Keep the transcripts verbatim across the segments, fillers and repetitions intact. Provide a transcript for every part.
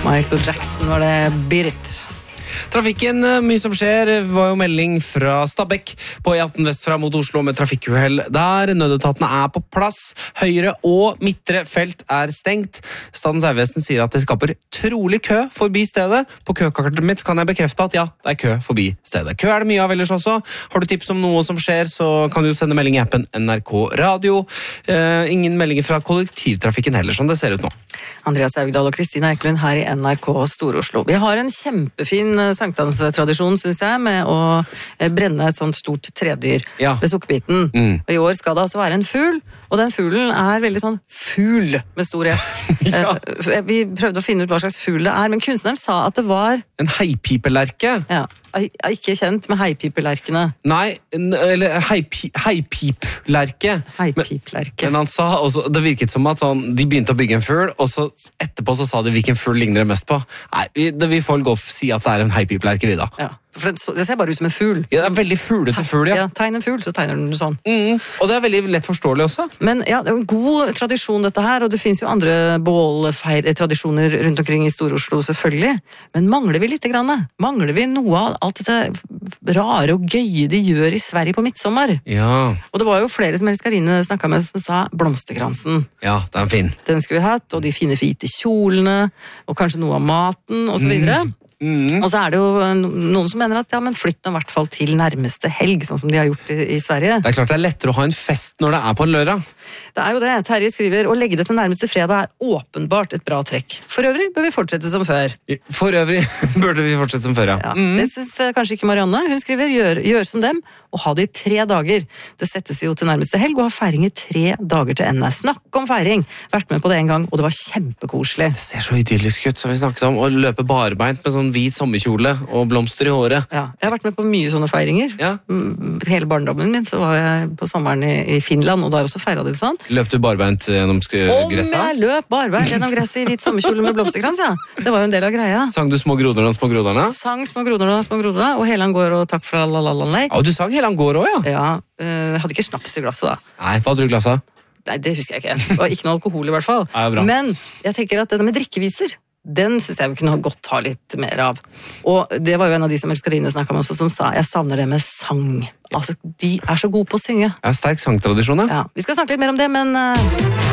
Michael Jackson var det. Beat It. Trafikken, mye som skjer, var jo melding fra Stabekk på E atten vestfra mot Oslo med trafikkuhell. Der nødetatene er på plass, høyre og midtre felt er stengt. Statens vegvesen sier at det skaper trolig kø forbi stedet. På køkartet mitt kan jeg bekrefte at ja, det er kø forbi stedet. Kø er det mye av ellers også. Har du tips om noe som skjer, så kan du sende melding i appen N R K Radio. Eh, ingen meldinger fra kollektivtrafikken heller, som det ser ut nå. Andreas Haugdal og Kristina Eklund her i N R K Stor-Oslo. Vi har en kjempefin sankthanstradisjon, synes jeg, med å brenne et sånt stort tredyr Ja. ved sukkerbiten. Mm. Og i år skal det altså være en fugl, og den fuglen er veldig sånn fugl med stor F. Ja. Eh, Vi prøvde å finne ut hva slags fugl det er, men kunstneren sa at det var En heipipelerke. ja, ikke kjent med heipipelerkene. Nei, en- eller heipi, heipiplerke. Heipiplerke. Men han sa også, det virket som at sånn, de begynte å bygge en fugl, og så etterpå så sa de hvilken fugl ligner det mest på. Nei, vi, det, vi får gå og si at det er en heipiplerke, vi da. Ja, for det, så- det ser bare ut som en fugl. Ja, det er veldig fuglete fugl, ja. Ja, tegn en fugl, så tegner den sånn. Mm, og det er veldig lett forståelig også. Men ja, det er jo en god tradisjon dette her, og det finnes jo andre bålfeir-tradisjoner rundt omkring i Stor-Oslo selvfølgelig. Men mangler vi litt grann? Mangler vi noe av alt dette rare og gøye de gjør i Sverige på midtsommer? Ja, Og det var jo flere som elskarine snakket med som sa blomsterkransen. ja, det er fin. Den skulle vi hatt, og de fine hvite kjolene, og kanskje noe av maten, og så videre. Mm. Og så er det jo noen som mener at ja, men flytt nå i hvert fall til nærmeste helg, sånn som de har gjort i, i Sverige. Det er klart det er lettere å ha en fest når det er på en lørdag. Det er jo det. Terje skriver, å legge det til nærmeste fredag er åpenbart et bra trekk. For øvrig bør vi fortsette som før. For øvrig burde vi fortsette som før, ja. Ja, Mm. Det synes eh, kanskje ikke Marianne. Hun skriver, gjør, gjør som dem, og ha det i tre dager. Det settes jo til nærmeste helg, og ha feiring i tre dager til ende. Snakk om feiring! Vært med på det en gang, og det var kjempekoselig. Det ser så idyllisk ut, som vi snakket om, å løpe barbeint med sånn hvit sommerkjole og blomster i håret. Ja, jeg har vært med på mye sånne feiringer. Ja. Mm, Hele barndommen min så var jeg på sommeren i, i Finland, og der også feiret de det sånn. Løp du barbeint gjennom sk- Om gresset? jeg løp barbeint gjennom gresset i hvit sommerkjole med blomsterkrans, ja. Det var jo en del av greia. Sang du Små groderne og Små groderne? Sang Små groderne, Små groderne, og Helan går og takk for la-la-la-la-lei. Ja, du sang hele han går også, ja. Ja, øh, jeg hadde ikke snaps i glasset da. Nei, hva hadde du i glasset? Nei, det husker jeg ikke. Det var ikke noe alkohol i hvert fall. Ja, bra. Men jeg tenker at denne med drikkeviser, den synes jeg vi kunne ha godt ha litt mer av. Og det var jo en av de som elskarine snakket med oss, som sa, jeg savner det med sang. Altså, de er så gode på å synge. Ja, sterk sangtradisjon, ja. Ja, vi skal snakke litt mer om det, men... øh,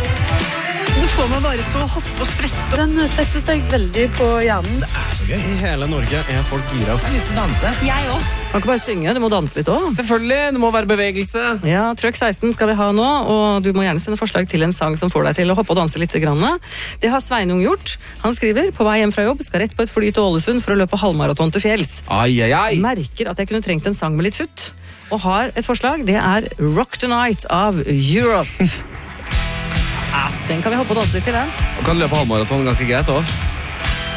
Det får meg bare til å hoppe og sprette. Den setter seg veldig på hjernen. I hele Norge er folk gira. Jeg har lyst til å danse. Jeg også. kan ikke bare synge, du må danse litt også. Selvfølgelig, det må være bevegelse. Ja, Trøkk seksten skal vi ha nå, og du må gjerne sende forslag til en sang som får deg til å hoppe og danse litt grann. Det har Sveinung gjort. Han skriver, på vei hjem fra jobb, skal rett på et fly til Ålesund for å løpe halvmaraton til fjells. Ai, ai, ai. Merker at jeg kunne trengt en sang med litt futt, og har et forslag, det er Rock the Night av Europe. Ja, den kan vi hoppe og danse litt til den. Og kan løpe halvmaraton ganske greit også.